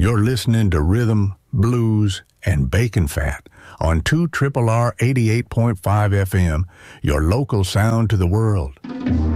You're listening to Rhythm, Blues, and Bacon Fat on 2RRR 88.5 FM, your local sound to the world.